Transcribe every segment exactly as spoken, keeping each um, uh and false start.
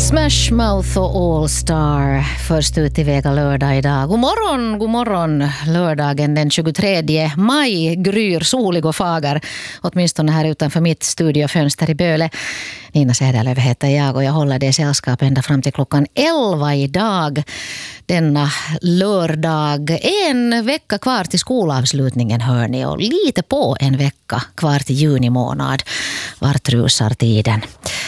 Smash Mouth och All Star först ut i vega lördag idag. God morgon, god morgon. Lördagen den tjugotredje maj gryr solig och fager. Åtminstone här utanför mitt studiofönster i Böle. Nina Säderlöv heter jag och jag håller det sällskap ända fram till klockan elva idag. Denna lördag. En vecka kvar till skolavslutningen hör ni och lite på en vecka kvar till juni månad. Vart rusar tiden?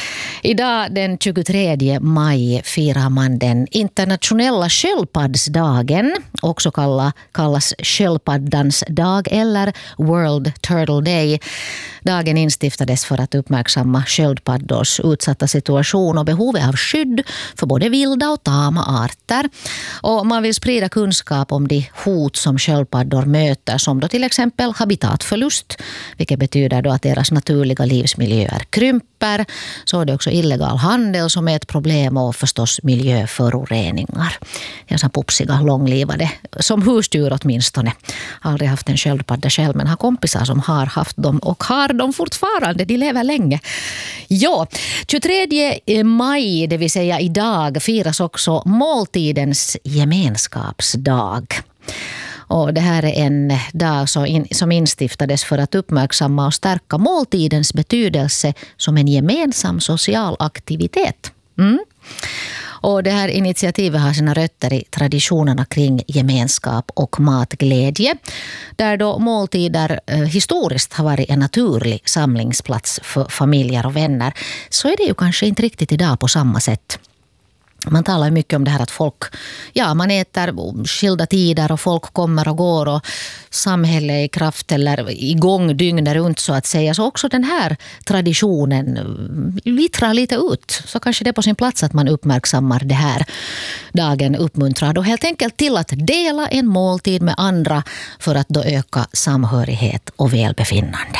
Idag den tjugotredje maj firar man den internationella sköldpaddsdagen, också kalla, kallas sköldpaddans dag eller World Turtle Day. Dagen instiftades för att uppmärksamma sköldpaddors utsatta situation och behovet av skydd för både vilda och tama arter. Och man vill sprida kunskap om de hot som sköldpaddor möter, som då till exempel habitatförlust, vilket betyder då att deras naturliga livsmiljöer krymper. Så är det också illegal handel som är ett problem och förstås miljöföroreningar. Jag är så popsiga, långlivade, som husdjur åtminstone. Aldrig haft en sköldpadda själv, men har kompisar som har haft dem och har dem fortfarande. De lever länge. Ja, tjugotredje maj, det vill säga idag, firas också måltidens gemenskapsdag. Och det här är en dag som instiftades för att uppmärksamma och stärka måltidens betydelse som en gemensam social aktivitet. Mm. Och det här initiativet har sina rötter i traditionerna kring gemenskap och matglädje, där då måltider eh, historiskt har varit en naturlig samlingsplats för familjer och vänner. Så är det ju kanske inte riktigt idag på samma sätt. Man talar mycket om det här att folk, ja, man äter skilda tider och folk kommer och går och samhället är i kraft eller igång dygnet runt så att säga. Så också den här traditionen vittrar lite ut. Så kanske det är på sin plats att man uppmärksammar det här. Dagen uppmuntrar då helt enkelt till att dela en måltid med andra för att då öka samhörighet och välbefinnande.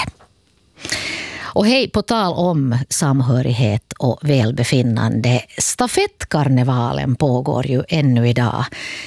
Och hej, på tal om samhörighet och välbefinnande, stafettkarnevalen pågår ju ännu idag.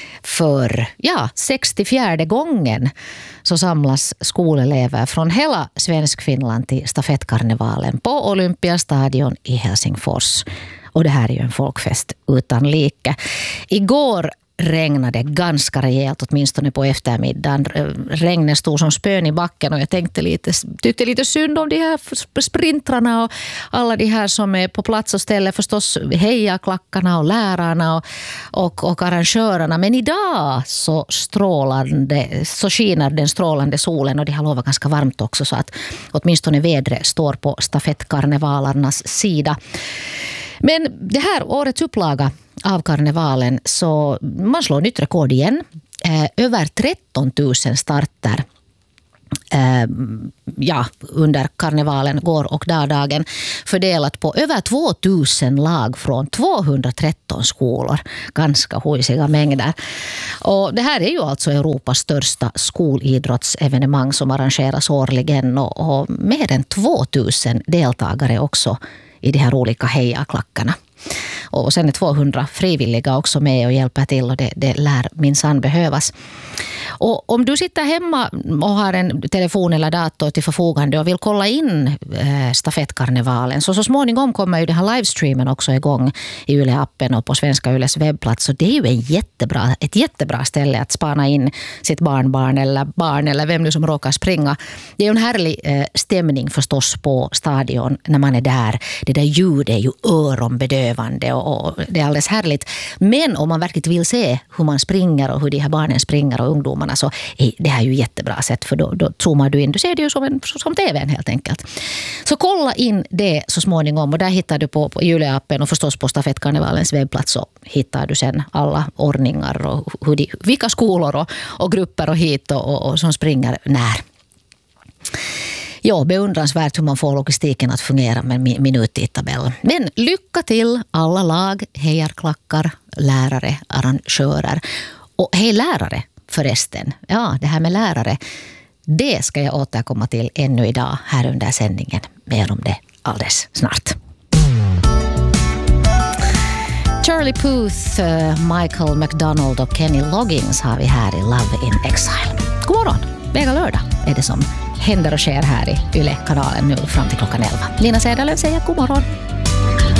För ja, sextiofjärde gången så samlas skolelever från hela Svenskfinland till stafettkarnevalen på Olympiastadion i Helsingfors. Och det här är ju en folkfest utan like. Igår regnade ganska rejält, åtminstone på eftermiddagen. Regnet stod som spön i backen och jag tänkte lite, tyckte lite synd om de här sprintrarna och alla de här som är på plats och ställer förstås hejaklackarna och lärarna och, och, och arrangörerna. Men idag så, strålande, så skiner den strålande solen och det har lovat ganska varmt också så att åtminstone vädret står på stafettkarnevalarnas sida. Men det här årets upplaga av karnevalen så man slår nytt rekord igen. Eh, över tretton tusen starter eh, ja, under karnevalen går och dagen fördelat på över två tusen lag från tvåhundratretton skolor. Ganska hojsiga mängder. Och det här är ju alltså Europas största skolidrottsevenemang som arrangeras årligen och, och mer än två tusen deltagare också i de här olika hejaklackarna. Och sen är tvåhundra frivilliga också med och hjälper till och det, det lär minsann behövas. Och om du sitter hemma och har en telefon eller dator till förfogande och vill kolla in eh, stafettkarnevalen så så småningom kommer ju den här livestreamen också igång i Yle-appen och på Svenska Yles webbplats. Så det är ju en jättebra, ett jättebra ställe att spana in sitt barnbarn eller barn eller vem nu som råkar springa. Det är ju en härlig eh, stämning förstås på stadion när man är där. Det där ljudet är ju öronbedövande och, och det är alldeles härligt. Men om man verkligen vill se hur man springer och hur de här barnen springer och ungdomar så är det här ju jättebra sätt för då, då zoomar du in. Du ser det ju som, en, som tvn helt enkelt. Så kolla in det så småningom och där hittar du på, på Yle-appen och förstås på stafettkarnevalens webbplats så hittar du sen alla ordningar och hur de, vilka skolor och, och grupper och hit och, och, och som springer när. Ja, beundransvärt hur man får logistiken att fungera med min minuttidtabell. Men lycka till alla lag, hejarklackar, lärare, arrangörer och hej lärare. Förresten, ja, det här med lärare, det ska jag återkomma till ännu idag här under sändningen. Mer om det alldeles snart. Charlie Puth, Michael McDonald och Kenny Loggins har vi här i Love in Exile. God morgon, mega lördag är det som händer och sker här i Yle-kanalen nu fram till klockan elva. Nina Säderlöv säger god morgon.